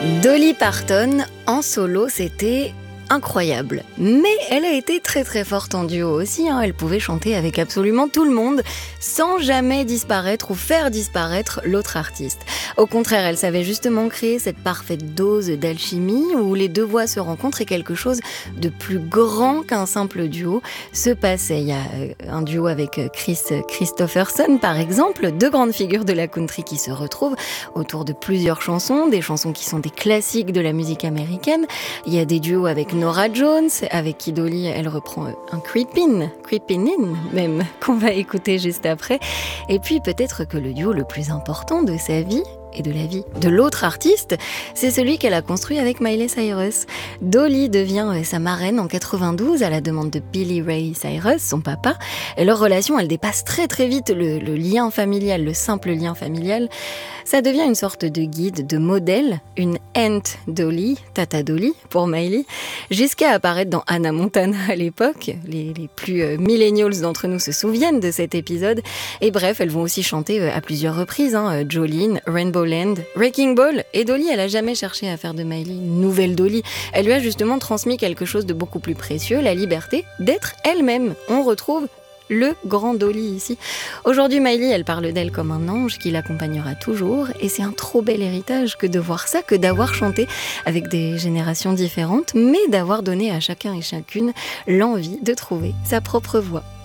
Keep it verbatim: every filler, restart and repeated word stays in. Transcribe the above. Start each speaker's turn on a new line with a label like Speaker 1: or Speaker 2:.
Speaker 1: Dolly Parton en solo, c'était incroyable. Mais elle a été très très forte en duo aussi, hein. Elle pouvait chanter avec absolument tout le monde sans jamais disparaître ou faire disparaître l'autre artiste. Au contraire, elle savait justement créer cette parfaite dose d'alchimie où les deux voix se rencontrent et quelque chose de plus grand qu'un simple duo se passait. Il y a un duo avec Chris Christopherson par exemple, deux grandes figures de la country qui se retrouvent autour de plusieurs chansons, des chansons qui sont des classiques de la musique américaine. Il y a des duos avec Norah Jones, avec qui Dolly, elle reprend un Creepin', Creepin' In même, qu'on va écouter juste après. Et puis peut-être que le duo le plus important de sa vie, et de la vie de l'autre artiste, c'est celui qu'elle a construit avec Miley Cyrus. Dolly devient sa marraine en quatre-vingt-douze à la demande de Billy Ray Cyrus, son papa. Et leur relation, elle dépasse très très vite le, le lien familial, le simple lien familial. Ça devient une sorte de guide, de modèle, une Aunt Dolly, Tata Dolly pour Miley, jusqu'à apparaître dans Hannah Montana à l'époque. Les, les plus euh, millennials d'entre nous se souviennent de cet épisode. Et bref, elles vont aussi chanter euh, à plusieurs reprises, hein, Jolene, Rainbow Land, Wrecking Ball. Et Dolly, elle a jamais cherché à faire de Miley une nouvelle Dolly. Elle lui a justement transmis quelque chose de beaucoup plus précieux, la liberté d'être elle-même. On retrouve le grand Dolly ici. Aujourd'hui, Miley, elle parle d'elle comme un ange qui l'accompagnera toujours. Et c'est un trop bel héritage que de voir ça, que d'avoir chanté avec des générations différentes, mais d'avoir donné à chacun et chacune l'envie de trouver sa propre voix.